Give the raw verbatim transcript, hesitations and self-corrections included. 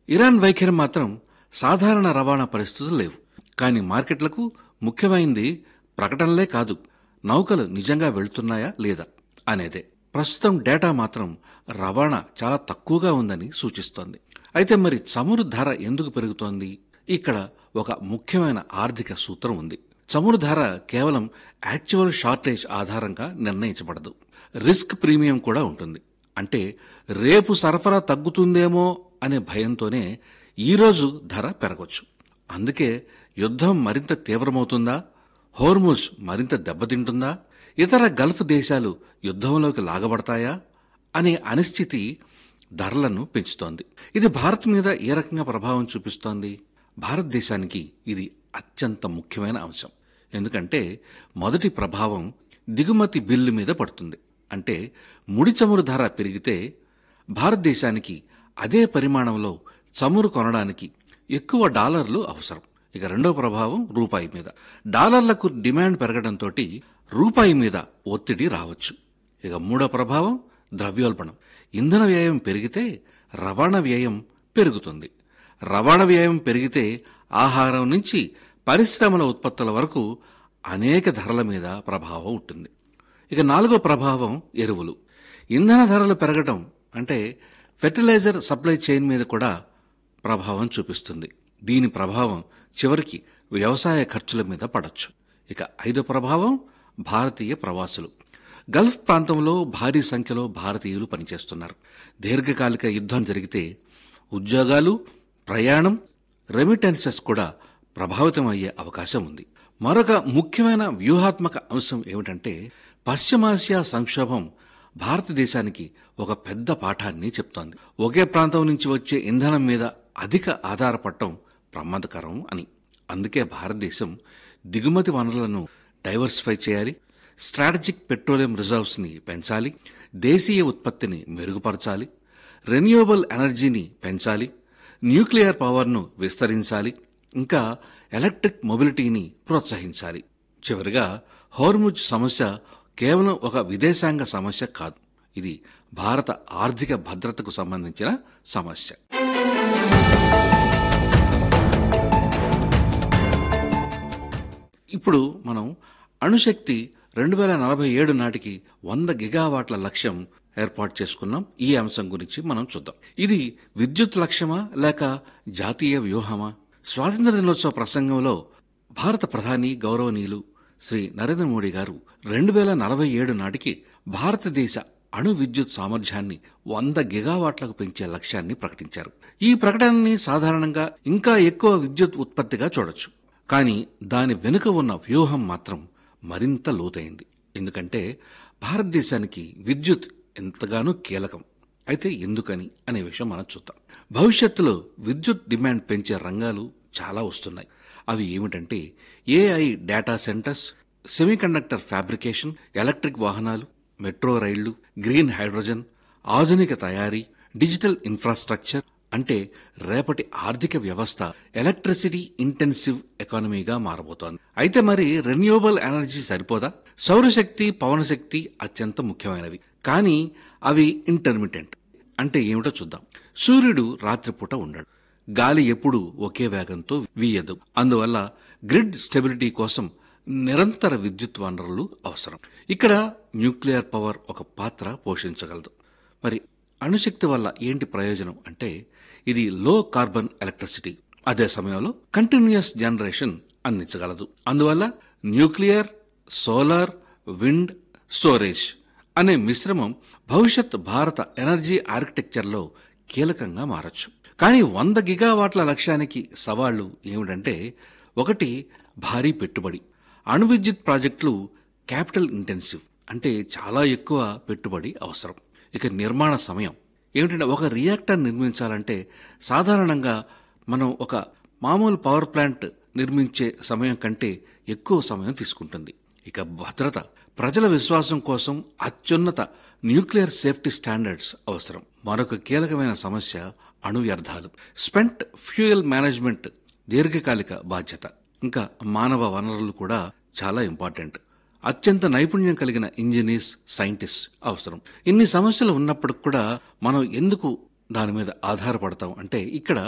Iran వైఖరి మాత్రం సాధారణ రవాణా పరిస్థితులు లేవు. కానీ మార్కెట్లకు ముఖ్యమైంది ప్రకటనలే కాదు, నౌకలు నిజంగా వెళ్తున్నాయా లేదా అనేదే. ప్రస్తుతం డేటా మాత్రం రవాణా చాలా తక్కువగా ఉందని సూచిస్తోంది. అయితే మరి చమురు ధర ఎందుకు పెరుగుతోంది? ఇక్కడ ఒక ముఖ్యమైన ఆర్థిక సూత్రం ఉంది. చమురు ధర కేవలం యాక్చువల్ షార్టేజ్ ఆధారంగా నిర్ణయించబడదు. రిస్క్ ప్రీమియం కూడా ఉంటుంది. అంటే రేపు సరఫరా తగ్గుతుందేమో అనే భయంతోనే ఈరోజు ధర పెరగొచ్చు. అందుకే యుద్ధం మరింత తీవ్రమవుతుందా, హోర్ముజ్ మరింత దెబ్బతింటుందా, ఇతర గల్ఫ్ దేశాలు యుద్ధంలోకి లాగబడతాయా అనే అనిశ్చితి ధరలను పెంచుతోంది. ఇది భారత్ మీద ఏ రకంగా ప్రభావం చూపిస్తోంది? భారతదేశానికి ఇది అత్యంత ముఖ్యమైన అంశం. ఎందుకంటే మొదటి ప్రభావం దిగుమతి బిల్లు మీద పడుతుంది. అంటే ముడి చమురు ధర పెరిగితే భారతదేశానికి అదే పరిమాణంలో చమురు కొనడానికి ఎక్కువ డాలర్లు అవసరం. ఇక రెండో ప్రభావం రూపాయి మీద. డాలర్లకు డిమాండ్ పెరగడంతో రూపాయి మీద ఒత్తిడి రావచ్చు. ఇక మూడో ప్రభావం ద్రవ్యోల్బణం. ఇంధన వ్యయం పెరిగితే రవాణా వ్యయం పెరుగుతుంది. రవాణా వ్యయం పెరిగితే ఆహారం నుంచి పరిశ్రమల ఉత్పత్తుల వరకు అనేక ధరల మీద ప్రభావం ఉంటుంది. ఇక నాలుగో ప్రభావం ఎరువులు. ఇంధన ధరలు పెరగడం అంటే ఫెర్టిలైజర్ సప్లై చైన్ మీద కూడా ప్రభావం చూపిస్తుంది. దీని ప్రభావం చివరికి వ్యవసాయ ఖర్చుల మీద పడొచ్చు. ఇక ఐదో ప్రభావం భారతీయ ప్రవాసులు. గల్ఫ్ ప్రాంతంలో భారీ సంఖ్యలో భారతీయులు పనిచేస్తున్నారు. దీర్ఘకాలిక యుద్ధం జరిగితే ఉద్యోగాలు, ప్రయాణం, రెమిటెన్సెస్ కూడా ప్రభావితమయ్యే అవకాశం ఉంది. మరొక ముఖ్యమైన వ్యూహాత్మక అంశం ఏమిటంటే పశ్చిమాసియా సంక్షోభం భారతదేశానికి ఒక పెద్ద పాఠాన్ని చెప్తోంది. ఒకే ప్రాంతం నుంచి వచ్చే ఇంధనం మీద అధిక ఆధారపడటం ప్రమాదకరం అని. అందుకే భారతదేశం దిగుమతి వనరులను డైవర్సిఫై చేయాలి, స్ట్రాటజిక్ పెట్రోలియం రిజర్వ్స్ ని పెంచాలి, దేశీయ ఉత్పత్తిని మెరుగుపరచాలి, రెన్యూవబుల్ ఎనర్జీని పెంచాలి, న్యూక్లియర్ పవర్ను విస్తరించాలి, ఇంకా ఎలక్ట్రిక్ మొబిలిటీని ప్రోత్సహించాలి. చివరిగా హోర్ముజ్ సమస్య కేవలం ఒక విదేశాంగ సమస్య కాదు, ఇది భారత ఆర్థిక భద్రతకు సంబంధించిన సమస్య. ఇప్పుడు మనం అణుశక్తి రెండు వేల నలభై ఏడు నాటికి వంద గిగావాట్ల లక్ష్యం ఏర్పాటు చేసుకున్నాం. ఈ అంశం గురించి మనం చూద్దాం. ఇది విద్యుత్ లక్ష్యమా లేక జాతీయ వ్యూహమా? స్వాతంత్ర దినోత్సవ ప్రసంగంలో భారత ప్రధాని గౌరవనీయులు శ్రీ నరేంద్ర మోడీ గారు రెండు వేల నలభై ఏడు నాటికి భారతదేశ అణు విద్యుత్ సామర్థ్యాన్ని వంద గిగావాట్లకు పెంచే లక్ష్యాన్ని ప్రకటించారు. ఈ ప్రకటనని సాధారణంగా ఇంకా ఎక్కువ విద్యుత్ ఉత్పత్తిగా చూడొచ్చు. కానీ దాని వెనుక ఉన్న వ్యూహం మాత్రం మరింత లోతైంది. ఎందుకంటే భారతదేశానికి విద్యుత్ ఎంతగానో కీలకం. అయితే ఎందుకని అనే విషయం మనం చూద్దాం. భవిష్యత్తులో విద్యుత్ డిమాండ్ పెంచే రంగాలు చాలా వస్తున్నాయి. అవి ఏమిటంటే AI data centres, semiconductor fabrication, electric వాహనాలు, మెట్రో రైళ్లు, గ్రీన్ హైడ్రోజన్, ఆధునిక తయారీ, డిజిటల్ ఇన్ఫ్రాస్ట్రక్చర్. అంటే రేపటి ఆర్థిక వ్యవస్థ ఎలక్ట్రిసిటీ ఇంటెన్సివ్ ఎకానమీగా మారబోతోంది. అయితే మరి రెన్యూవబుల్ ఎనర్జీ సరిపోదా? సౌరశక్తి, పవనశక్తి అత్యంత ముఖ్యమైనవి. కానీ అవి ఇంటర్మిటెంట్. అంటే ఏమిటో చూద్దాం. సూర్యుడు రాత్రిపూట ఉండడు, గాలి ఎప్పుడూ ఒకే వేగంతో వీయదు. అందువల్ల గ్రిడ్ స్టెబిలిటీ కోసం నిరంతర విద్యుత్ వనరులు అవసరం. ఇక్కడ న్యూక్లియర్ పవర్ ఒక పాత్ర పోషించగలదు. మరి అణుశక్తి వల్ల ఏంటి ప్రయోజనం అంటే ఇది లో కార్బన్ ఎలక్ట్రిసిటీ, అదే సమయంలో కంటిన్యూయస్ జనరేషన్ అందించగలదు. అందువల్ల న్యూక్లియర్, సోలార్, విండ్, స్టోరేజ్ అనే మిశ్రమం భవిష్యత్ భారత ఎనర్జీ ఆర్కిటెక్చర్లో కీలకంగా మారచ్చు. కానీ వంద గిగావాట్ల లక్ష్యానికి సవాళ్లు ఏమిటంటే ఒకటి భారీ పెట్టుబడి. అణు విద్యుత్ ప్రాజెక్టులు క్యాపిటల్ ఇంటెన్సివ్, అంటే చాలా ఎక్కువ పెట్టుబడి అవసరం. ఇక నిర్మాణ సమయం ఏమిటంటే ఒక రియాక్టర్ నిర్మించాలంటే సాధారణంగా మనం ఒక మామూలు పవర్ ప్లాంట్ నిర్మించే సమయం కంటే ఎక్కువ సమయం తీసుకుంటుంది. ఇక భద్రత, ప్రజల విశ్వాసం కోసం అత్యున్నత న్యూక్లియర్ సేఫ్టీ స్టాండర్డ్స్ అవసరం. మరొక కీలకమైన సమస్య అణు వ్యర్థాలు. స్పెంట్ ఫ్యూయల్ మేనేజ్మెంట్ దీర్ఘకాలిక బాధ్యత. ఇంకా మానవ వనరులు కూడా చాలా ఇంపార్టెంట్. అత్యంత నైపుణ్యం కలిగిన ఇంజనీర్స్, సైంటిస్ట్ అవసరం. ఇన్ని సమస్యలు ఉన్నప్పటికి కూడా మనం ఎందుకు దాని మీద ఆధారపడతాం అంటే ఇక్కడ